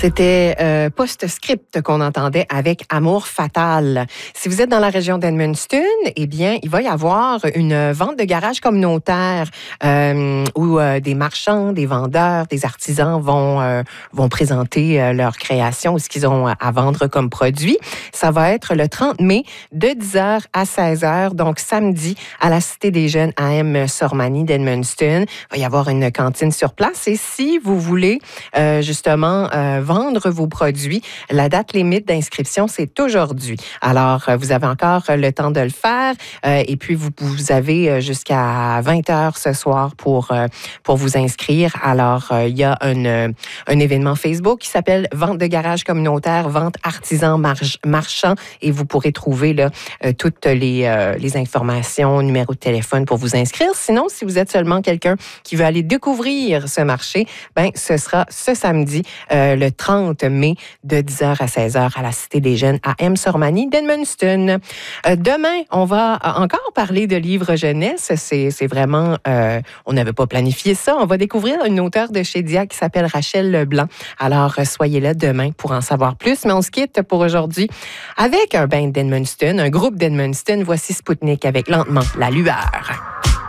C'était Postscript qu'on entendait avec Amour fatal. Si vous êtes dans la région d'Edmundston, eh bien, il va y avoir une vente de garage communautaire où des marchands, des vendeurs, des artisans vont présenter leur création ou ce qu'ils ont à vendre comme produit. Ça va être le 30 mai de 10h à 16h, donc samedi à la Cité des Jeunes AM Sormani d'Edmundston. Il va y avoir une cantine sur place et si vous voulez justement vendre vos produits, la date limite d'inscription, c'est aujourd'hui. Alors, vous avez encore le temps de le faire et puis vous avez jusqu'à 20h ce soir pour vous inscrire. Alors, il y a un événement Facebook qui s'appelle Vente de garage communautaire, vente artisan marchand et vous pourrez trouver là, toutes les informations, numéro de téléphone pour vous inscrire. Sinon, si vous êtes seulement quelqu'un qui veut aller découvrir ce marché, ben ce sera ce samedi, le 30 mai, de 10h à 16h à la Cité des Jeunes à M. Sormani d'Edmundston. Demain, on va encore parler de livres jeunesse. C'est vraiment, on n'avait pas planifié ça. On va découvrir une auteure de chez Dia qui s'appelle Rachel Leblanc. Alors, soyez là demain pour en savoir plus. Mais on se quitte pour aujourd'hui avec un band d'Edmundston, un groupe d'Edmundston. Voici Spoutnik avec Lentement la lueur.